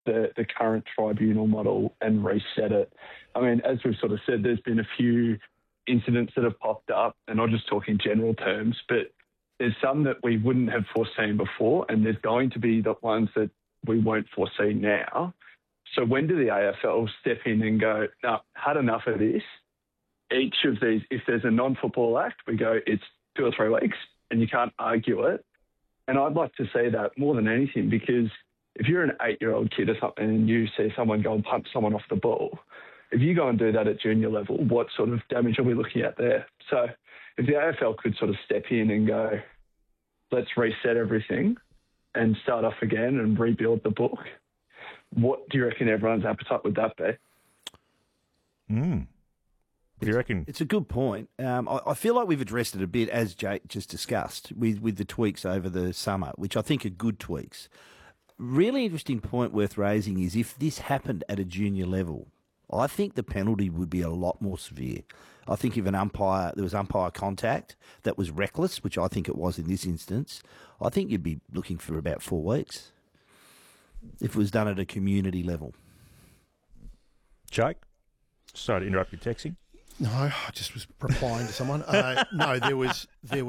the current tribunal model and reset it. I mean, as we've sort of said, there's been a few incidents that have popped up, and not just talking general terms, but there's some that we wouldn't have foreseen before, and there's going to be the ones that we won't foresee now. So when do the AFL step in and go, no, had enough of this? Each of these, if there's a non-football act, we go, it's 2 or 3 weeks, and you can't argue it. And I'd like to see that more than anything, because if you're an 8-year-old kid or something and you see someone go and punch someone off the ball, if you go and do that at junior level, what sort of damage are we looking at there? So if the AFL could sort of step in and go, let's reset everything and start off again and rebuild the book, what do you reckon everyone's appetite would that be? What do you reckon? It's a good point. I feel like we've addressed it a bit, as Jake just discussed, with the tweaks over the summer, which I think are good tweaks. Really interesting point worth raising is if this happened at a junior level, I think the penalty would be a lot more severe. I think if there was umpire contact that was reckless, which I think it was in this instance, I think you'd be looking for about 4 weeks if it was done at a community level. Jake? Sorry to interrupt your texting. No, I just was replying to someone. No, there is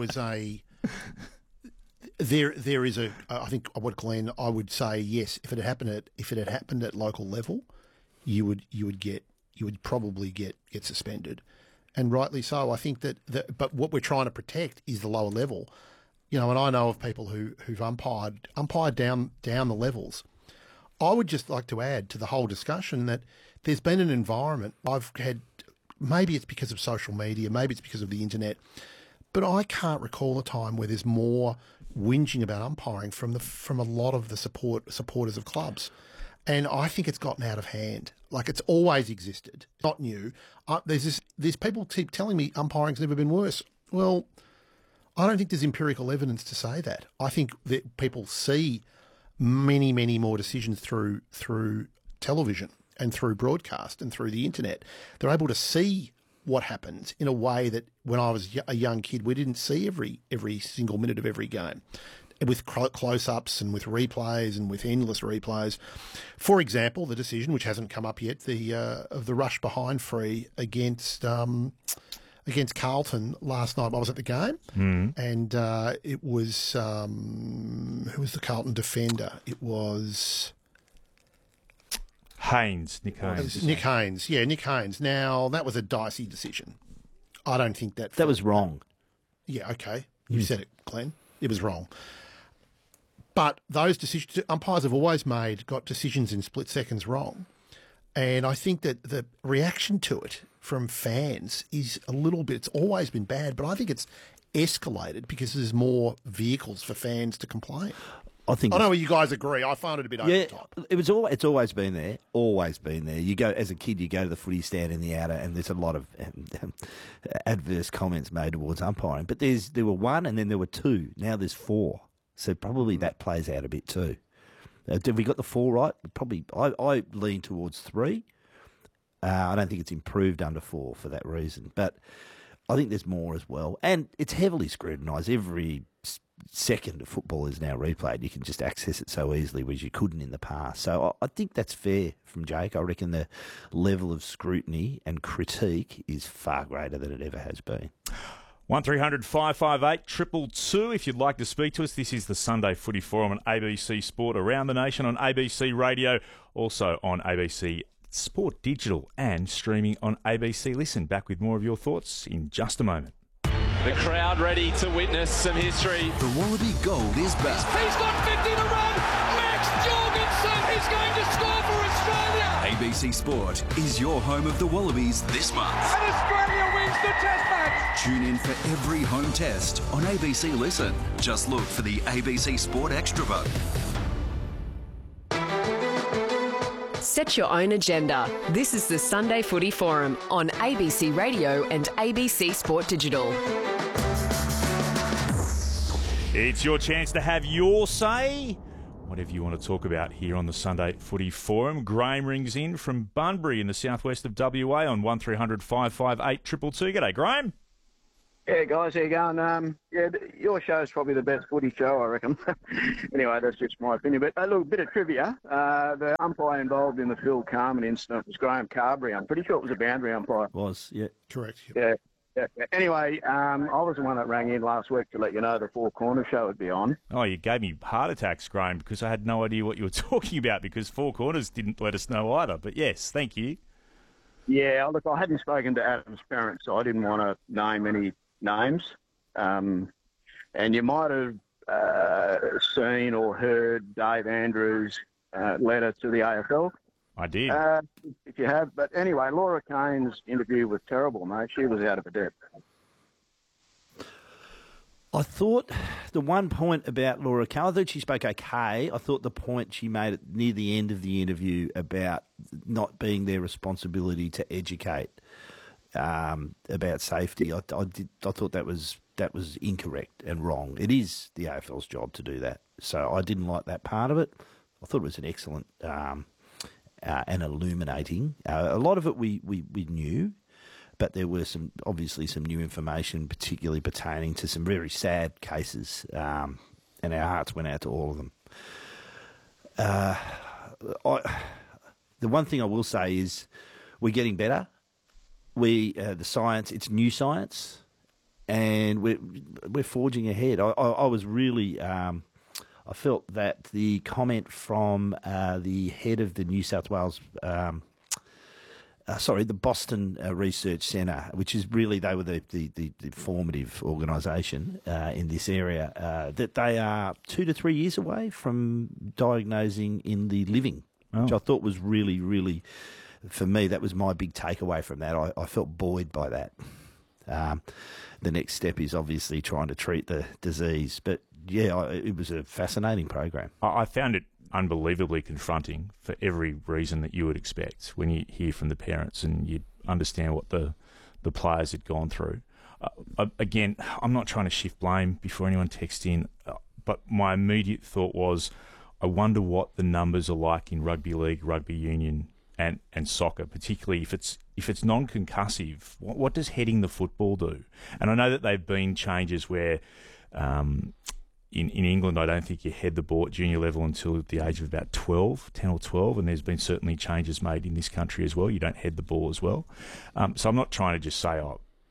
a. I think Glenn, I would say yes. If it had happened at local level, you would probably get suspended, and rightly so. I think that. But what we're trying to protect is the lower level, and I know of people who've umpired down the levels. I would just like to add to the whole discussion that there's been an environment I've had. Maybe it's because of social media, maybe it's because of the internet, but I can't recall a time where there's more whinging about umpiring from a lot of the supporters of clubs, and I think it's gotten out of hand. Like, it's always existed, not new. There's people keep telling me umpiring's never been worse. Well, I don't think there's empirical evidence to say that. I think that people see many, many more decisions through television and through broadcast and through the internet. They're able to see what happens in a way that when I was a young kid, we didn't see every single minute of every game, with close-ups and with replays and with endless replays. For example, the decision, which hasn't come up yet, of the rush behind free against Carlton last night. I was at the game, and it was who was the Carlton defender? It was Nick Haynes. Nick Haynes. Yeah, Nick Haynes. Now, that was a dicey decision. I don't think that was wrong. Yeah, okay. You said it, Glenn. It was wrong. But those decisions, umpires have always got decisions in split seconds wrong. And I think that the reaction to it from fans is a little bit, it's always been bad, but I think it's escalated because there's more vehicles for fans to complain. I know you guys agree. I find it a bit over the top. It's always been there. Always been there. You go as a kid. You go to the footy stand in the outer, and there's a lot of adverse comments made towards umpiring. But there were 1, and then there were 2. Now there's 4. So probably that plays out a bit too. Have we got the 4 right? Probably. I lean towards 3. I don't think it's improved under 4 for that reason. But I think there's more as well, and it's heavily scrutinised. Every second of football is now replayed. You can just access it so easily, whereas you couldn't in the past. So I think that's fair from Jake. I reckon the level of scrutiny and critique is far greater than it ever has been. 1300 558 222 if you'd like to speak to us. This is the Sunday Footy Forum on ABC Sport around the nation, on ABC Radio, also on ABC Sport Digital and streaming on ABC Listen. Back with more of your thoughts in just a moment. The crowd ready to witness some history. The Wallaby Gold is back. He's got 50 to run. Max Jorgensen is going to score for Australia. ABC Sport is your home of the Wallabies this month. And Australia wins the Test match. Tune in for every home test on ABC Listen. Just look for the ABC Sport Extra button. Set your own agenda. This is the Sunday Footy Forum on ABC Radio and ABC Sport Digital. It's your chance to have your say. Whatever you want to talk about here on the Sunday Footy Forum. Graham rings in from Bunbury in the southwest of WA on 1300 558 222. G'day, Graham. Yeah, guys, how you going? Your show's probably the best footy show, I reckon. Anyway, that's just my opinion. But look, a bit of trivia. The umpire involved in the Phil Carman incident was Graham Carberry. I'm pretty sure it was a boundary umpire. Was, yeah. Correct. Yeah. Anyway, I was the one that rang in last week to let you know the Four Corners show would be on. Oh, you gave me heart attacks, Graham, because I had no idea what you were talking about because Four Corners didn't let us know either. But yes, thank you. Yeah, look, I hadn't spoken to Adam's parents, so I didn't want to name any names. And you might have seen or heard Dave Andrews' letter to the AFL. I did. If you have. But anyway, Laura Kane's interview was terrible, mate. She was out of her depth. I thought the one point about Laura Kane, I thought she spoke okay. I thought the point she made near the end of the interview about not being their responsibility to educate about safety, I thought that was incorrect and wrong. It is the AFL's job to do that. So I didn't like that part of it. I thought it was an excellent and illuminating. A lot of it we knew, but there were obviously some new information, particularly pertaining to some very sad cases, and our hearts went out to all of them. The one thing I will say is we're getting better. The science, it's new science, and we're forging ahead. I was really. I felt that the comment from the head of the New South Wales, the Boston Research Centre, which is really, they were the formative organisation in this area, that they are 2 to 3 years away from diagnosing in the living, which I thought was really, really, for me, that was my big takeaway from that. I felt buoyed by that. The next step is obviously trying to treat the disease, but yeah, it was a fascinating program. I found it unbelievably confronting for every reason that you would expect when you hear from the parents and you understand what the players had gone through. Again, I'm not trying to shift blame before anyone texts in, but my immediate thought was, I wonder what the numbers are like in rugby league, rugby union, and soccer, particularly if it's non-concussive. What does heading the football do? And I know that they've been changes where in England, I don't think you head the ball at junior level until the age of about 10 or 12, and there's been certainly changes made in this country as well. You don't head the ball as well. So I'm not trying to just say,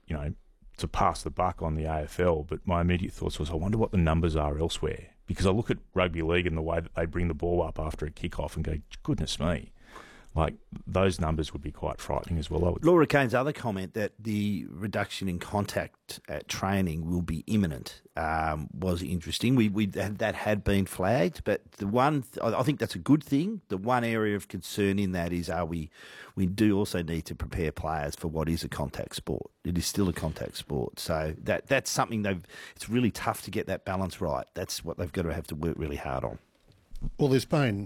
to pass the buck on the AFL, but my immediate thoughts was, I wonder what the numbers are elsewhere. Because I look at rugby league and the way that they bring the ball up after a kick-off and go, goodness me. Like, those numbers would be quite frightening as well, I would. Laura Kane's other comment that the reduction in contact at training will be imminent was interesting. That had been flagged, but I think that's a good thing. The one area of concern in that is we do also need to prepare players for what is a contact sport. It is still a contact sport. So that's something it's really tough to get that balance right. That's what they've got to have to work really hard on. Well, this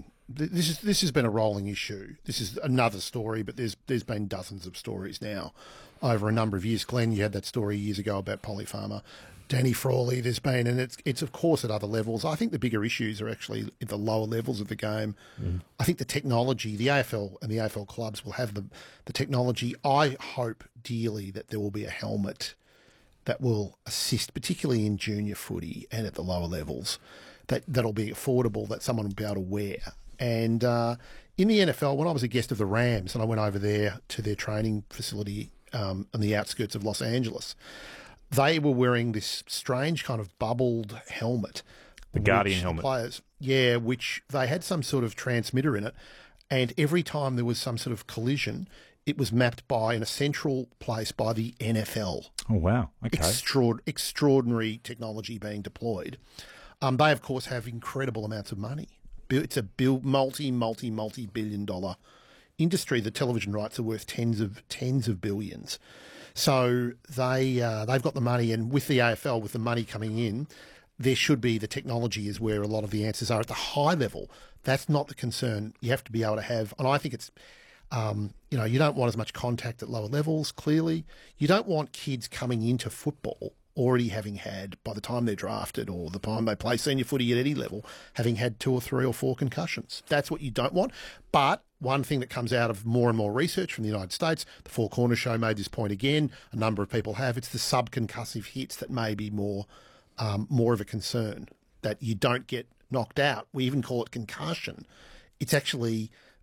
has been a rolling issue. This is another story, but there's been dozens of stories now over a number of years. Glenn, you had that story years ago about Polly Farmer. Danny Frawley, there's been, and it's of course at other levels. I think the bigger issues are actually at the lower levels of the game. I think the technology, the AFL and the AFL clubs will have the technology. I hope dearly that there will be a helmet that will assist, particularly in junior footy and at the lower levels, that'll be affordable, that someone will be able to wear. And in the NFL, when I was a guest of the Rams and I went over there to their training facility on the outskirts of Los Angeles, they were wearing this strange kind of bubbled helmet. The Guardian helmet. Players, yeah, which they had some sort of transmitter in it. And every time there was some sort of collision, it was mapped in a central place by the NFL. Oh, wow. Okay. Extraordinary technology being deployed. They, of course, have incredible amounts of money. It's a multi-billion-dollar industry. The television rights are worth tens of billions. So they've got the money, and with the AFL, with the money coming in, there should be the technology is where a lot of the answers are at the high level. That's not the concern. You have to be able to have, and I think it's, you don't want as much contact at lower levels. Clearly, you don't want kids coming into football already having had, by the time they're drafted or the time they play senior footy at any level, having had 2 or 3 or 4 concussions. That's what you don't want. But one thing that comes out of more and more research from the United States, the Four Corners show made this point again, a number of people have, it's the subconcussive hits that may be more of a concern, that you don't get knocked out. We even call it concussion. It's actually